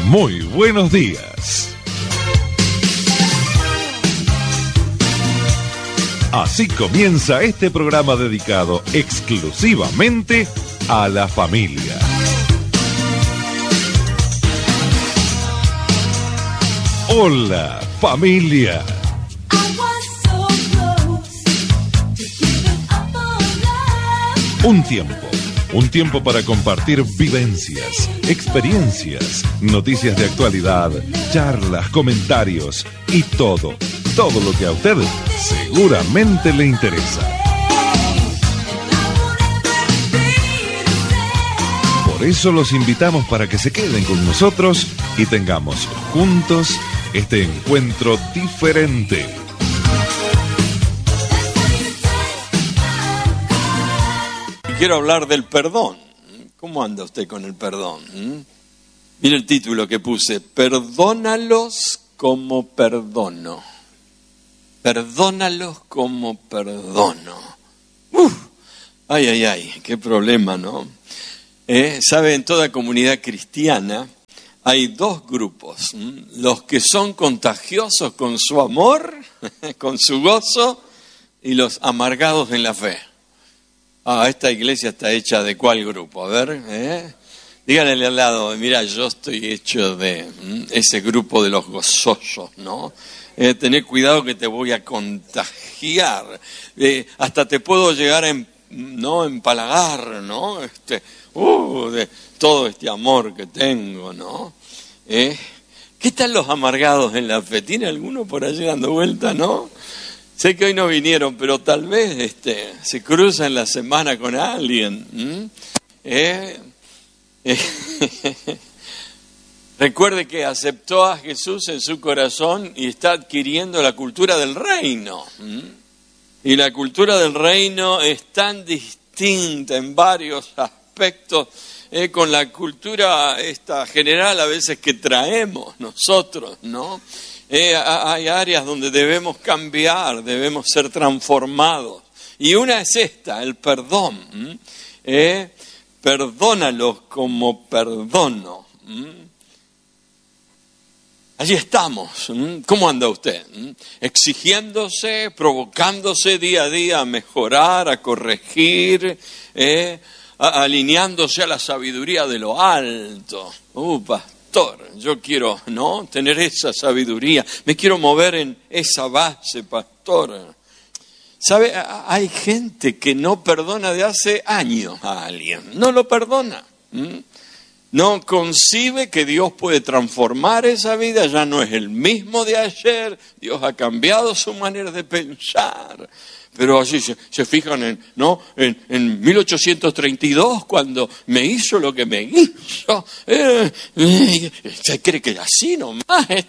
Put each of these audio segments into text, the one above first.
Muy buenos días. Así comienza este programa dedicado exclusivamente a la familia. Hola, familia. Un tiempo para compartir vivencias, experiencias, noticias de actualidad, charlas, comentarios y todo lo que a usted seguramente le interesa. Por eso los invitamos para que se queden con nosotros y tengamos juntos este encuentro diferente. Quiero hablar del perdón. ¿Cómo anda usted con el perdón? Mire el título que puse: Perdónalos como perdono. Perdónalos como perdono. Ay, qué problema, ¿no? ¿Sabe? En toda comunidad cristiana hay dos grupos. Los que son contagiosos con su amor, con su gozo, y los amargados en la fe. Esta iglesia está hecha de ¿cuál grupo? A ver, díganle al lado, mira, yo estoy hecho de ese grupo de los gozosos, ¿no? Tener cuidado que te voy a contagiar. Hasta te puedo llegar a empalagar, ¿no? De todo este amor que tengo, ¿no? ¿Qué tal los amargados en la fe? ¿Tiene alguno por allí dando vuelta, no? Sé que hoy no vinieron, pero tal vez se cruzan la semana con alguien. Recuerde que aceptó a Jesús en su corazón y está adquiriendo la cultura del reino. Y la cultura del reino es tan distinta en varios aspectos con la cultura general a veces que traemos nosotros, ¿no? Hay áreas donde debemos cambiar, debemos ser transformados. Y una es esta, el perdón. Perdónalos como perdono. Allí estamos. ¿Cómo anda usted? Exigiéndose, provocándose día a día a mejorar, a corregir, alineándose a la sabiduría de lo alto. Pastor, yo quiero, ¿no?, tener esa sabiduría. Me quiero mover en esa base, pastor. ¿Sabe? Hay gente que no perdona de hace años a alguien. No lo perdona. No concibe que Dios puede transformar esa vida. Ya no es el mismo de ayer. Dios ha cambiado su manera de pensar. Pero así se fijan en 1832, cuando me hizo lo que me hizo. Se cree que así nomás.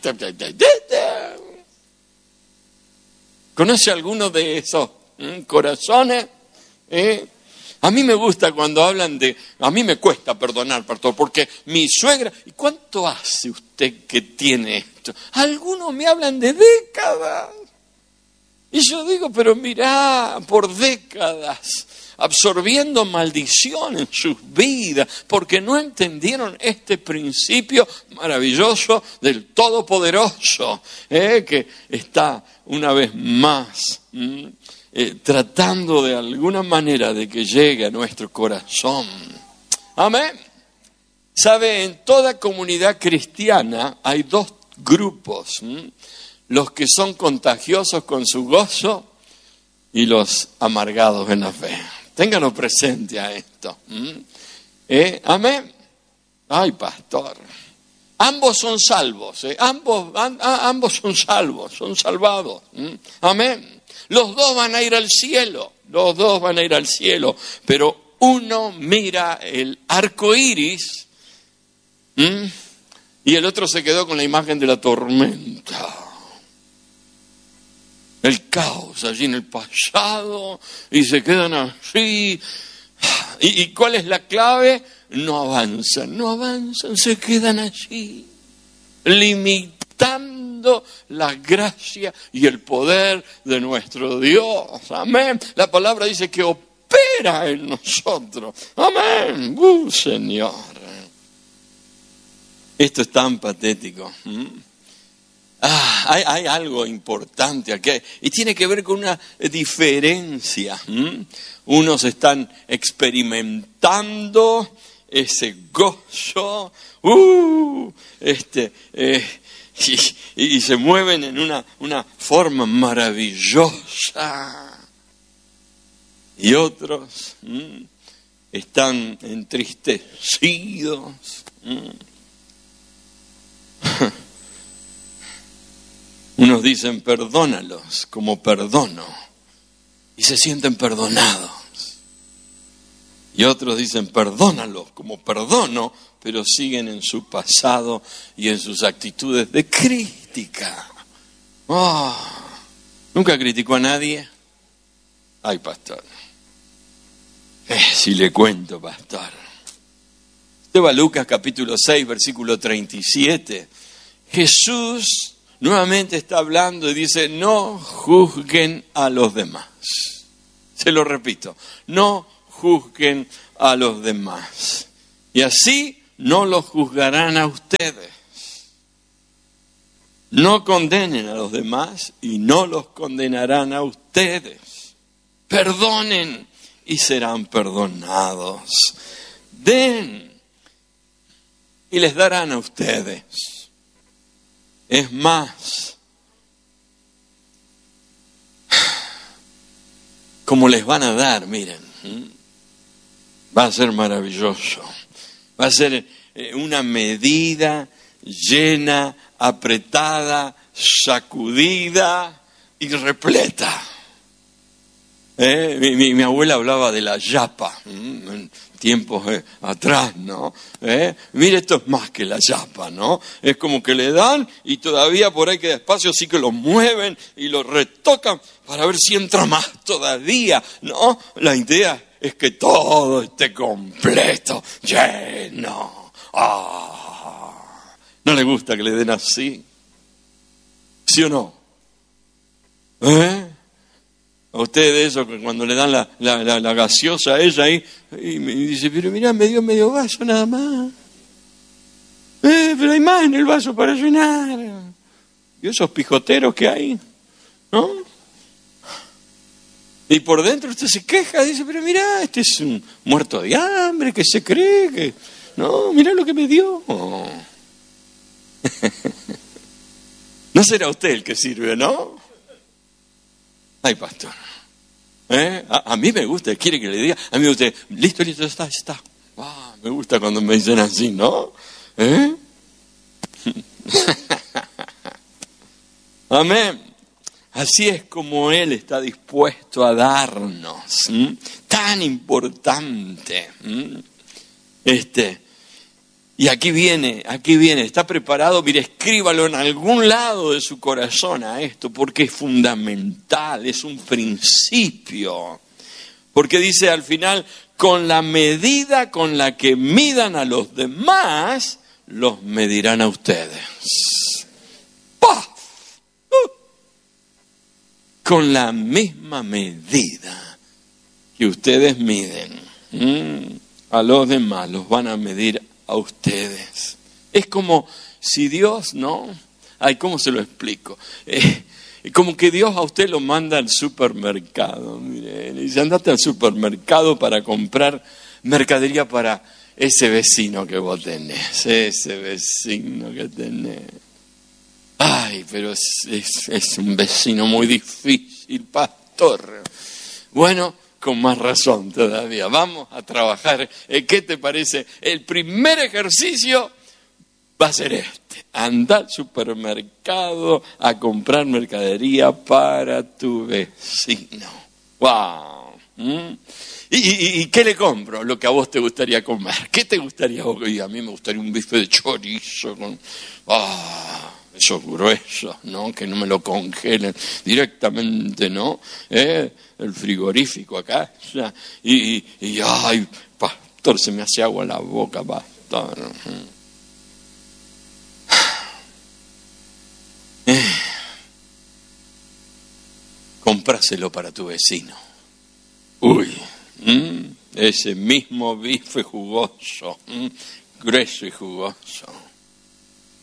¿Conoce alguno de esos corazones? A mí me gusta cuando hablan a mí me cuesta perdonar, pastor, porque mi suegra... ¿Y cuánto hace usted que tiene esto? Algunos me hablan de décadas. Y yo digo, pero mirá, por décadas, absorbiendo maldición en sus vidas, porque no entendieron este principio maravilloso del Todopoderoso, que está una vez más tratando de alguna manera de que llegue a nuestro corazón. Amén. ¿Sabe? En toda comunidad cristiana hay dos grupos. Los que son contagiosos con su gozo y los amargados en la fe. Ténganlo presente a esto. Amén. Ay, pastor. Ambos son salvos. Ambos son salvos, son salvados. Amén. Los dos van a ir al cielo. Los dos van a ir al cielo. Pero uno mira el arco iris y el otro se quedó con la imagen de la tormenta. El caos allí en el pasado y se quedan así. ¿Y cuál es la clave? No avanzan, se quedan allí, limitando la gracia y el poder de nuestro Dios. Amén. La palabra dice que opera en nosotros. Amén. Señor. Esto es tan patético. Hay algo importante aquí y tiene que ver con una diferencia. Unos están experimentando ese gozo y se mueven en una forma maravillosa, y otros están entristecidos. Unos dicen perdónalos como perdono y se sienten perdonados. Y otros dicen perdónalos como perdono, pero siguen en su pasado y en sus actitudes de crítica. ¿Nunca criticó a nadie? Ay, pastor. Si le cuento, pastor. Usted va a Lucas capítulo 6, versículo 37. Jesús nuevamente está hablando y dice, no juzguen a los demás. Se lo repito, no juzguen a los demás. Y así no los juzgarán a ustedes. No condenen a los demás y no los condenarán a ustedes. Perdonen y serán perdonados. Den y les darán a ustedes. Es más, como les van a dar, miren, va a ser maravilloso. Va a ser una medida llena, apretada, sacudida y repleta. Mi abuela hablaba de la yapa en tiempos atrás, ¿no? Mire, esto es más que la yapa, ¿no? Es como que le dan y todavía por ahí que despacio sí que lo mueven y lo retocan para ver si entra más todavía, ¿no? La idea es que todo esté completo, lleno. ¿No le gusta que le den así? ¿Sí o no? A ustedes eso, que cuando le dan la gaseosa a ella ahí, y me dice, pero mirá, me dio medio vaso nada más. Pero hay más en el vaso para llenar. Y esos pijoteros que hay, ¿no? Y por dentro usted se queja, dice, pero mirá, este es un muerto de hambre, que se cree que... No, mirá lo que me dio. No será usted el que sirve, ¿no? Ay, pastor. A mí me gusta, quiere que le diga, a mí me gusta, listo, está. Me gusta cuando me dicen así, ¿no? Amén. Así es como Él está dispuesto a darnos. Tan importante. Y aquí viene, está preparado, mire, escríbalo en algún lado de su corazón a esto, porque es fundamental, es un principio. Porque dice al final, con la medida con la que midan a los demás, los medirán a ustedes. ¡Pah! Con la misma medida que ustedes miden a los demás, los van a medir a ustedes. Es como si Dios, ¿no? Ay, ¿cómo se lo explico? Como que Dios a usted lo manda al supermercado. Miren, y dice, andate al supermercado para comprar mercadería para ese vecino que vos tenés. Ese vecino que tenés. Ay, pero es un vecino muy difícil, pastor. Bueno, con más razón todavía. Vamos a trabajar. ¿Qué te parece? El primer ejercicio va a ser este. Anda al supermercado a comprar mercadería para tu vecino. ¡Wow! ¿Y qué le compro? Lo que a vos te gustaría comer. ¿Qué te gustaría? Y a mí me gustaría un bife de chorizo con... esos gruesos, ¿no? Que no me lo congelen directamente, ¿no? El frigorífico acá. Y ay, pastor, se me hace agua en la boca, pastor. Compráselo para tu vecino. Uy, ese mismo bife jugoso, grueso y jugoso.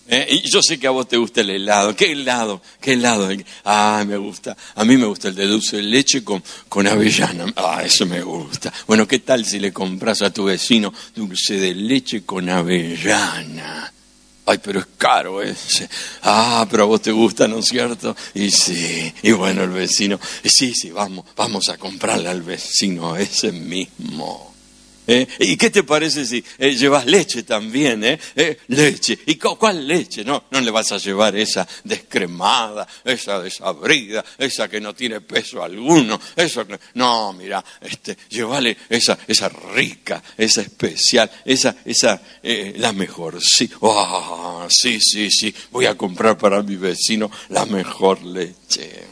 Y yo sé que a vos te gusta el helado. ¿Qué helado? ¿Qué helado? Me gusta. A mí me gusta el de dulce de leche con avellana. Eso me gusta. Bueno, ¿qué tal si le compras a tu vecino dulce de leche con avellana? Ay, pero es caro ese. Pero a vos te gusta, ¿no es cierto? Y sí. Y bueno, el vecino. Sí, vamos a comprarle al vecino ese mismo. ¿Y qué te parece si llevas leche también? Leche. ¿Y cuál leche? No le vas a llevar esa descremada, esa desabrida, esa que no tiene peso alguno. No, mira, llévale esa rica, esa especial, esa la mejor. Sí, sí, voy a comprar para mi vecino la mejor leche.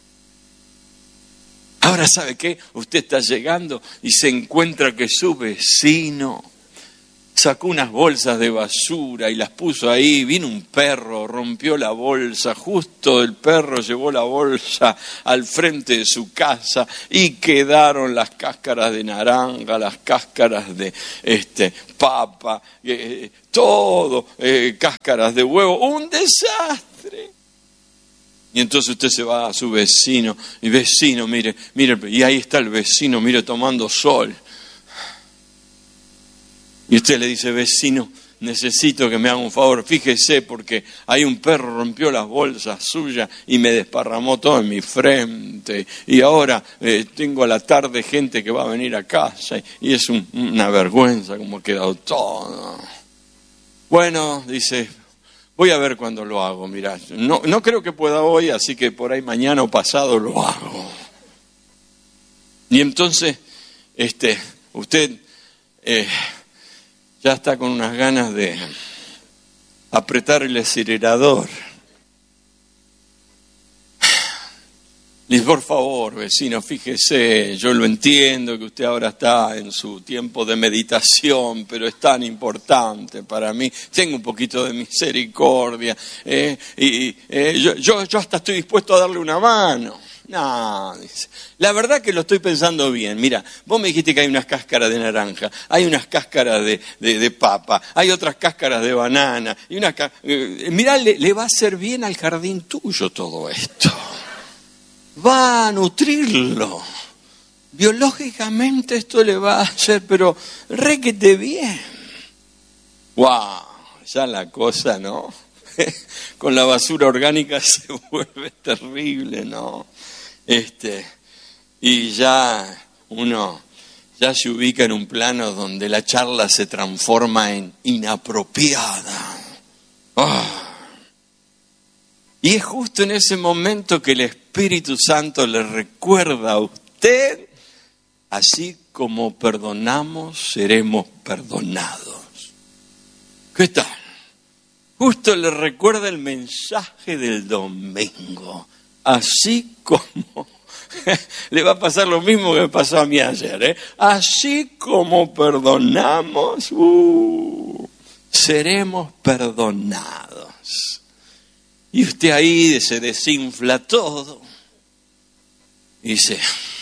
Ahora, ¿sabe qué? Usted está llegando y se encuentra que su vecino sacó unas bolsas de basura y las puso ahí. Vino un perro, rompió la bolsa. Justo el perro llevó la bolsa al frente de su casa y quedaron las cáscaras de naranja, las cáscaras de papa, todo, cáscaras de huevo. ¡Un desastre! Y entonces usted se va a su vecino, y vecino, mire, y ahí está el vecino, mire, tomando sol. Y usted le dice, vecino, necesito que me haga un favor, fíjese, porque hay un perro rompió las bolsas suyas y me desparramó todo en mi frente. Y ahora tengo a la tarde gente que va a venir a casa, y es una vergüenza como ha quedado todo. Bueno, dice, voy a ver cuándo lo hago, mirá. No creo que pueda hoy, así que por ahí mañana o pasado lo hago. Y entonces, usted ya está con unas ganas de apretar el acelerador. Dice, por favor, vecino, fíjese, yo lo entiendo que usted ahora está en su tiempo de meditación, pero es tan importante para mí. Tengo un poquito de misericordia. Yo hasta estoy dispuesto a darle una mano. No, dice, la verdad que lo estoy pensando bien. Mira, vos me dijiste que hay unas cáscaras de naranja, hay unas cáscaras de papa, hay otras cáscaras de banana. Mirá, le va a hacer bien al jardín tuyo todo esto. Va a nutrirlo. Biológicamente esto le va a hacer, pero requete bien. ¡Wow! Ya la cosa, ¿no? Con la basura orgánica se vuelve terrible, ¿no? Y ya uno ya se ubica en un plano donde la charla se transforma en inapropiada. Y es justo en ese momento que el Espíritu Santo le recuerda a usted, así como perdonamos, seremos perdonados. ¿Qué tal? Justo le recuerda el mensaje del domingo. Así como le va a pasar lo mismo que me pasó a mí ayer, Así como perdonamos, seremos perdonados. Y usted ahí se desinfla todo y dice,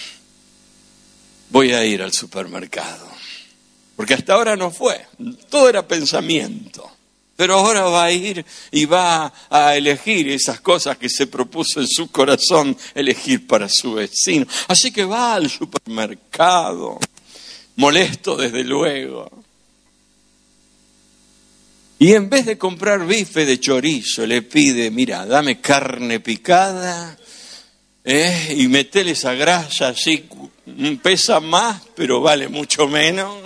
voy a ir al supermercado. Porque hasta ahora no fue, todo era pensamiento. Pero ahora va a ir y va a elegir esas cosas que se propuso en su corazón elegir para su vecino. Así que va al supermercado, molesto desde luego. Y en vez de comprar bife de chorizo, le pide, mira, dame carne picada, y metele esa grasa así, pesa más, pero vale mucho menos.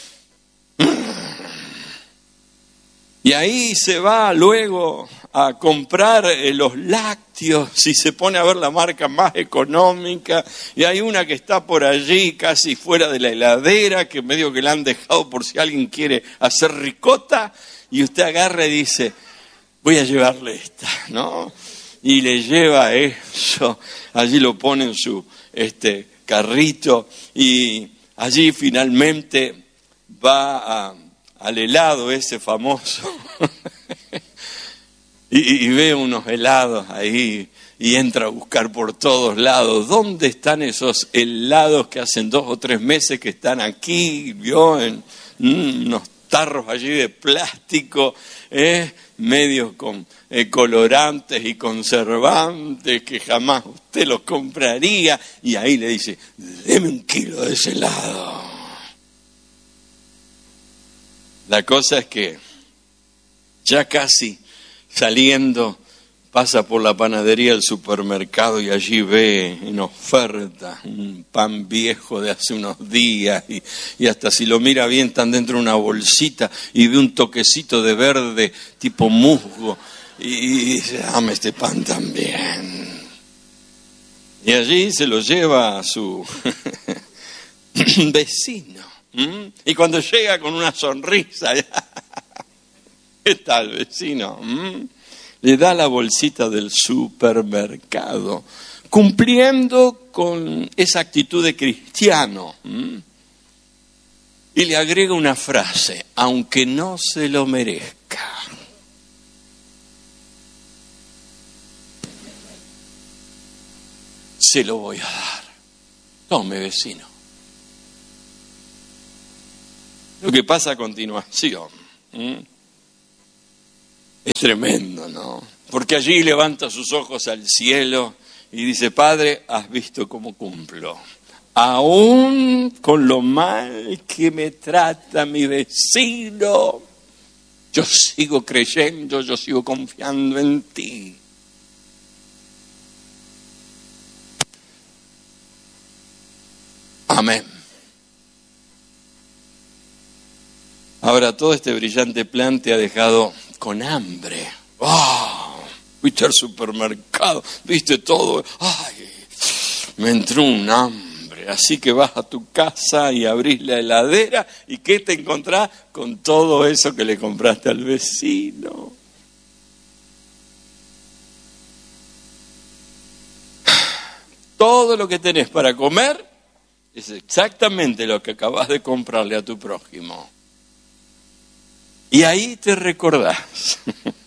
Y ahí se va luego a comprar los lácteos y se pone a ver la marca más económica. Y hay una que está por allí casi fuera de la heladera, que medio que la han dejado por si alguien quiere hacer ricota. Y usted agarra y dice, voy a llevarle esta, ¿no? Y le lleva eso, allí lo pone en su carrito y allí finalmente va al helado ese famoso y ve unos helados ahí y entra a buscar por todos lados. ¿Dónde están esos helados que hacen 2 o 3 meses que están aquí? Vio en unos tarros allí de plástico, medios con colorantes y conservantes que jamás usted los compraría, y ahí le dice, deme 1 kilo de ese helado. La cosa es que ya casi saliendo, pasa por la panadería del supermercado y allí ve en oferta un pan viejo de hace unos días y hasta si lo mira bien están dentro de una bolsita y ve un toquecito de verde tipo musgo y dice, dame este pan también. Y allí se lo lleva a su vecino. Y cuando llega con una sonrisa, ¿qué tal, vecino? Le da la bolsita del supermercado, cumpliendo con esa actitud de cristiano. Y le agrega una frase, aunque no se lo merezca. Se lo voy a dar. Tome, vecino. Lo que pasa a continuación es tremendo, ¿no? Porque allí levanta sus ojos al cielo y dice, Padre, has visto cómo cumplo. Aún con lo mal que me trata mi vecino, yo sigo creyendo, yo sigo confiando en ti. Amén. Ahora, todo este brillante plan te ha dejado con hambre. ¡Oh! Fuiste al supermercado, viste todo. ¡Ay! Me entró un hambre. Así que vas a tu casa y abrís la heladera. ¿Y qué te encontrás? Con todo eso que le compraste al vecino. Todo lo que tenés para comer es exactamente lo que acabas de comprarle a tu prójimo. Y ahí te recordás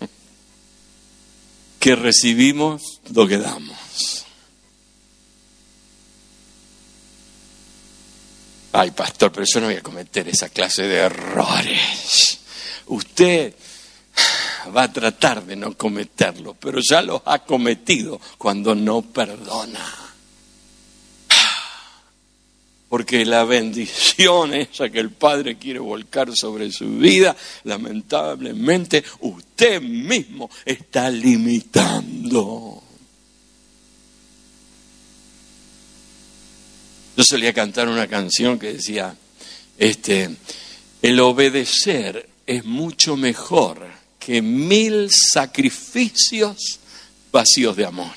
que recibimos lo que damos. Ay, pastor, pero yo no voy a cometer esa clase de errores. Usted va a tratar de no cometerlo, pero ya los ha cometido cuando no perdona. Porque la bendición esa que el Padre quiere volcar sobre su vida, lamentablemente usted mismo está limitando. Yo solía cantar una canción que decía, el obedecer es mucho mejor que 1000 sacrificios vacíos de amor.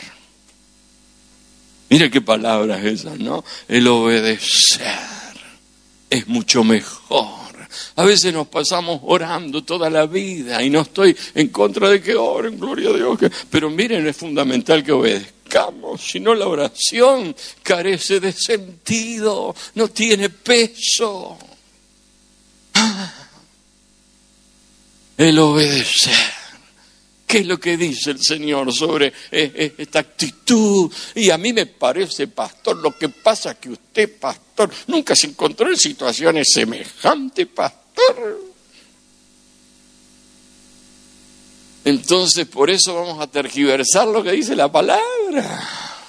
Mira qué palabra es esa, ¿no? El obedecer es mucho mejor. A veces nos pasamos orando toda la vida y no estoy en contra de que oren, gloria a Dios. Pero miren, es fundamental que obedezcamos. Si no, la oración carece de sentido, no tiene peso. El obedecer. ¿Qué es lo que dice el Señor sobre esta actitud? Y a mí me parece, pastor, lo que pasa es que usted, pastor, nunca se encontró en situaciones semejantes, pastor. Entonces, por eso vamos a tergiversar lo que dice la palabra.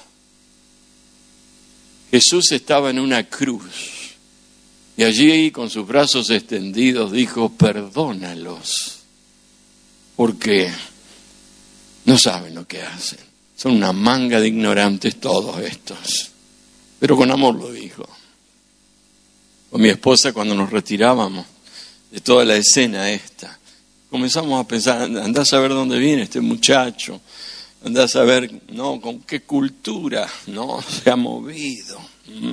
Jesús estaba en una cruz y allí, con sus brazos extendidos, dijo, perdónalos, porque no saben lo que hacen. Son una manga de ignorantes todos estos. Pero con amor lo dijo. Con mi esposa, cuando nos retirábamos de toda la escena esta, comenzamos a pensar, andá a saber dónde viene este muchacho, andá a saber, ¿no?, con qué cultura, ¿no?, se ha movido.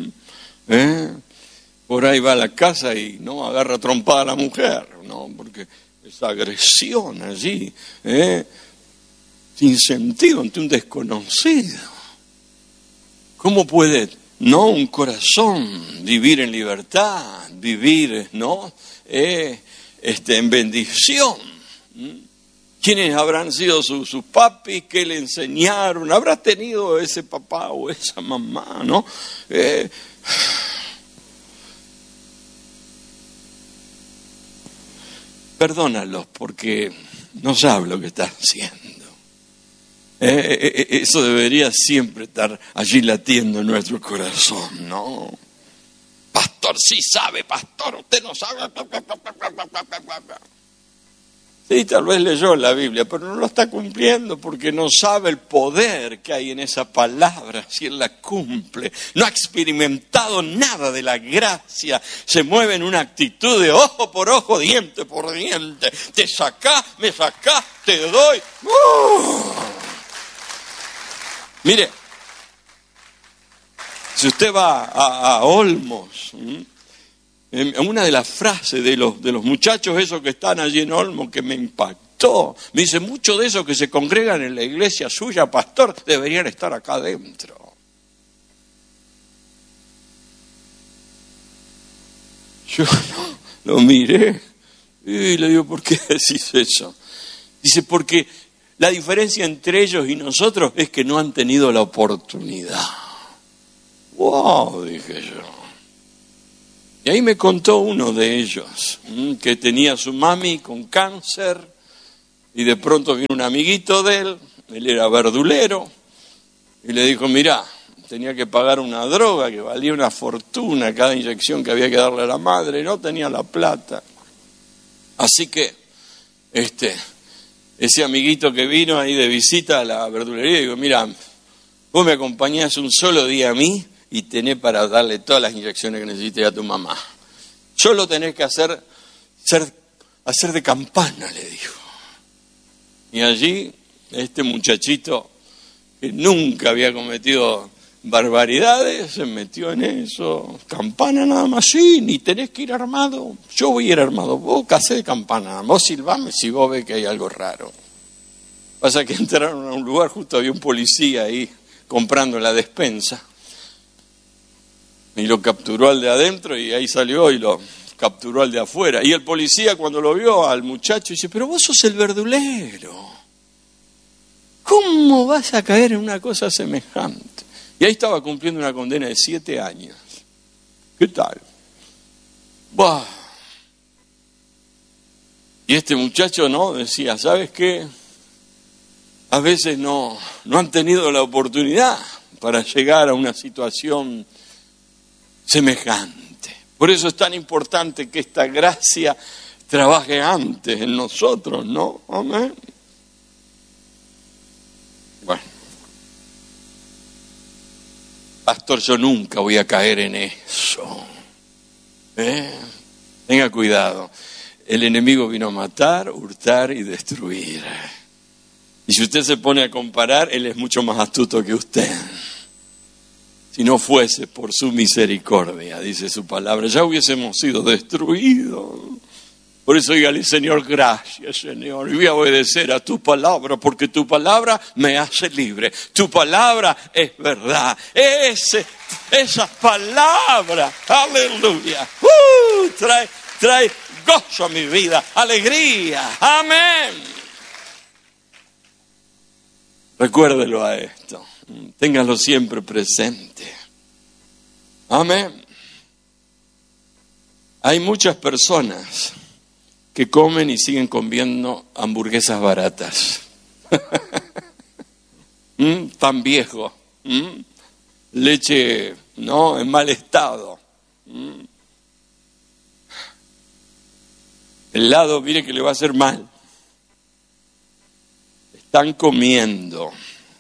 Por ahí va a la casa y no agarra trompada a la mujer, ¿no?, porque esa agresión allí, sin sentido ante un desconocido. ¿Cómo puede, no, un corazón vivir en libertad, vivir, no, en bendición? ¿Quiénes habrán sido sus papis? ¿Qué le enseñaron? ¿Habrá tenido ese papá o esa mamá, no? perdónalos porque no sabes lo que estás haciendo. Eso debería siempre estar allí latiendo en nuestro corazón, ¿no? Pastor, sí sabe, pastor, usted no sabe. Sí, tal vez leyó la Biblia, pero no lo está cumpliendo porque no sabe el poder que hay en esa palabra, si él la cumple. No ha experimentado nada de la gracia, se mueve en una actitud de ojo por ojo, diente por diente. Te sacás, me sacás, te doy. Mire, si usted va a Olmos, una de las frases de los muchachos esos que están allí en Olmos que me impactó, me dice, muchos de esos que se congregan en la iglesia suya, pastor, deberían estar acá adentro. Yo lo miré y le digo, ¿por qué decís eso? Dice, porque la diferencia entre ellos y nosotros es que no han tenido la oportunidad. ¡Wow!, dije yo. Y ahí me contó uno de ellos, que tenía a su mami con cáncer, y de pronto vino un amiguito de él era verdulero, y le dijo, mirá, tenía que pagar una droga que valía una fortuna cada inyección que había que darle a la madre, y no tenía la plata. Así que, ese amiguito que vino ahí de visita a la verdulería, digo, mira, vos me acompañás un solo día a mí y tenés para darle todas las inyecciones que necesites a tu mamá. Solo tenés que hacer de campana, le dijo. Y allí, este muchachito, que nunca había cometido barbaridades, se metió en eso. Campana nada más, sí, ni tenés que ir armado. Yo voy a ir armado, vos casé de campana, vos silbame si vos ves que hay algo raro. Pasa que entraron a un lugar, justo había un policía ahí comprando la despensa. Y lo capturó al de adentro y ahí salió y lo capturó al de afuera. Y el policía cuando lo vio al muchacho dice, pero vos sos el verdulero. ¿Cómo vas a caer en una cosa semejante? Y ahí estaba cumpliendo una condena de 7 años. ¿Qué tal? ¡Bah! Y este muchacho, ¿no? Decía, ¿sabes qué? A veces no han tenido la oportunidad para llegar a una situación semejante. Por eso es tan importante que esta gracia trabaje antes en nosotros, ¿no? Amén. Bueno, pastor, yo nunca voy a caer en eso. Tenga cuidado. El enemigo vino a matar, hurtar y destruir. Y si usted se pone a comparar, él es mucho más astuto que usted. Si no fuese por su misericordia, dice su palabra, ya hubiésemos sido destruidos. Por eso dígale, Señor, gracias, Señor, y voy a obedecer a tu palabra, porque tu palabra me hace libre. Tu palabra es verdad. Esa palabra, aleluya, trae gozo a mi vida, alegría, amén. Recuérdelo a esto. Ténganlo siempre presente. Amén. Hay muchas personas que comen y siguen comiendo hamburguesas baratas. Pan viejo. Leche, ¿no?, en mal estado. Helado, mire que le va a hacer mal. Están comiendo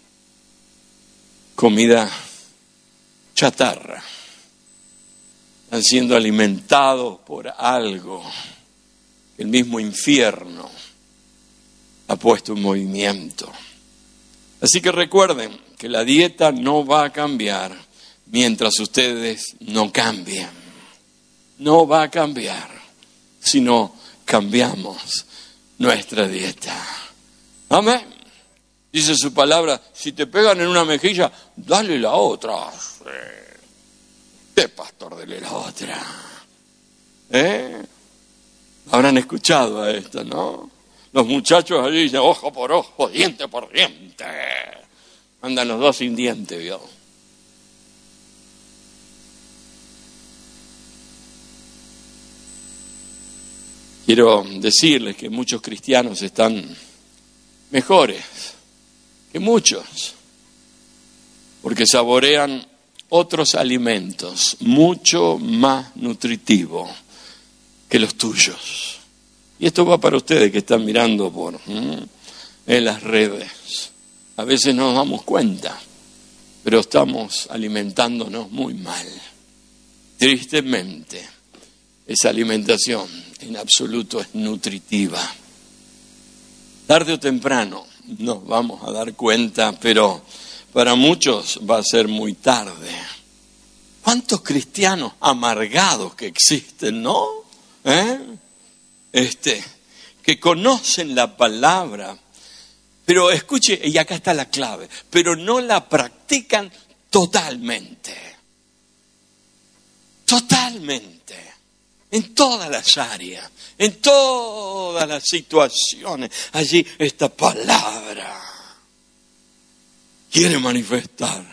comida chatarra. Están siendo alimentados por algo que el mismo infierno ha puesto en movimiento. Así que recuerden que la dieta no va a cambiar mientras ustedes no cambien. No va a cambiar si no cambiamos nuestra dieta. Amén. Dice su palabra, si te pegan en una mejilla, dale la otra. Pastor, dale la otra. Habrán escuchado a esto, ¿no? Los muchachos allí dicen, ojo por ojo, diente por diente. Andan los dos sin diente, ¿vio? Quiero decirles que muchos cristianos están mejores que muchos, porque saborean otros alimentos mucho más nutritivos que los tuyos. Y esto va para ustedes que están mirando en las redes. A veces no nos damos cuenta, pero estamos alimentándonos muy mal. Tristemente, esa alimentación en absoluto es nutritiva. Tarde o temprano nos vamos a dar cuenta, pero para muchos va a ser muy tarde. ¿Cuántos cristianos amargados que existen, no? Que conocen la palabra, pero escuche, y acá está la clave, pero no la practican totalmente. Totalmente. En todas las áreas, en todas las situaciones, allí esta palabra quiere manifestarse.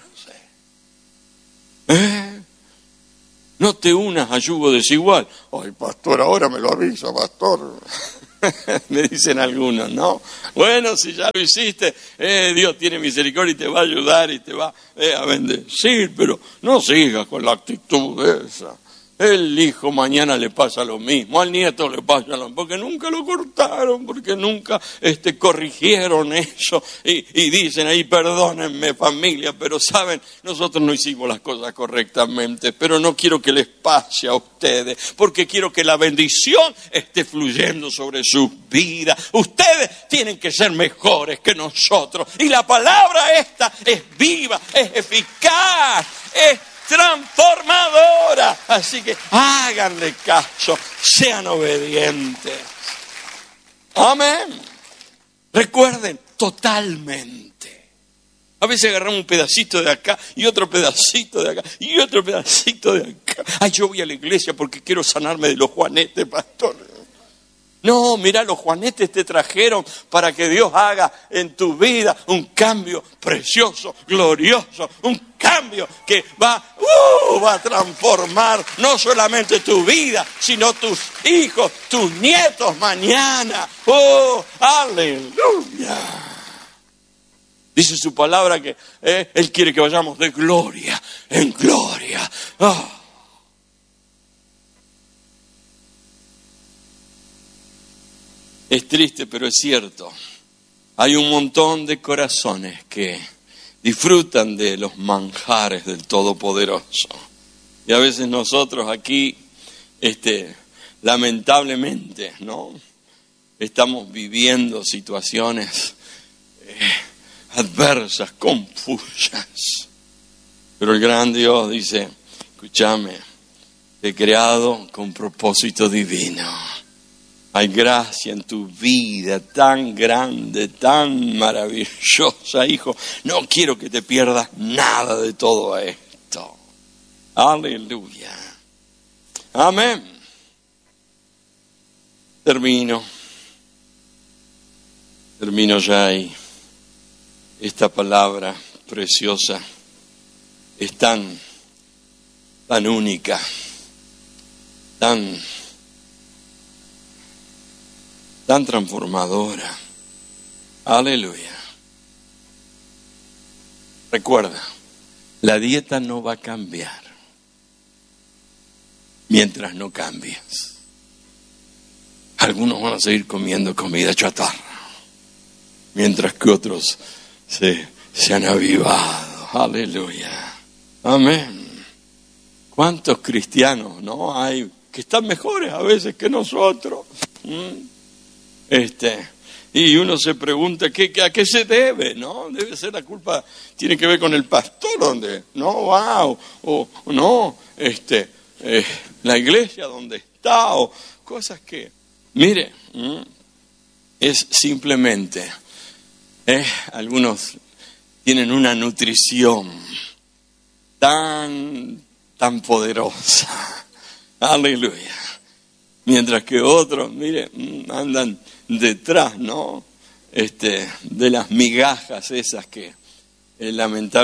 No te unas a yugo desigual. Ay, pastor, ahora me lo avisa, pastor. Me dicen algunos, ¿no? Bueno, si ya lo hiciste, Dios tiene misericordia y te va a ayudar y te va a bendecir, pero no sigas con la actitud esa. El hijo mañana le pasa lo mismo, al nieto le pasa lo mismo, porque nunca lo cortaron, porque nunca corrigieron eso y dicen ahí, perdónenme familia, pero saben, nosotros no hicimos las cosas correctamente, pero no quiero que les pase a ustedes, porque quiero que la bendición esté fluyendo sobre sus vidas. Ustedes tienen que ser mejores que nosotros y la palabra esta es viva, es eficaz, es transformadora. Así que háganle caso, sean obedientes. Amén. Recuerden, totalmente. A veces agarramos un pedacito de acá y otro pedacito de acá y otro pedacito de acá. Ay, yo voy a la iglesia porque quiero sanarme de los juanetes, pastor. No, mira, los juanetes te trajeron para que Dios haga en tu vida un cambio precioso, glorioso, un cambio que va a transformar no solamente tu vida, sino tus hijos, tus nietos mañana. ¡Oh, aleluya! Dice su palabra que Él quiere que vayamos de gloria en gloria. ¡Oh! Es triste, pero es cierto. Hay un montón de corazones que disfrutan de los manjares del Todopoderoso. Y a veces nosotros aquí, lamentablemente, ¿no? Estamos viviendo situaciones adversas, confusas. Pero el gran Dios dice, escúchame, te he creado con propósito divino. Hay gracia en tu vida tan grande, tan maravillosa, hijo. No quiero que te pierdas nada de todo esto. Aleluya. Amén. Termino ya ahí. Esta palabra preciosa es tan única, tan transformadora. Aleluya. Recuerda, la dieta no va a cambiar mientras no cambies. Algunos van a seguir comiendo comida chatarra, mientras que otros se han avivado. Aleluya. Amén. ¿Cuántos cristianos no hay que están mejores a veces que nosotros? Y uno se pregunta a qué se debe, ¿no? Debe ser la culpa, tiene que ver con el pastor, donde no va, o no, la iglesia donde está, o cosas que, mire, es simplemente, algunos tienen una nutrición tan poderosa, aleluya, mientras que otros, mire, andan detrás, ¿no? De las migajas esas que lamentablemente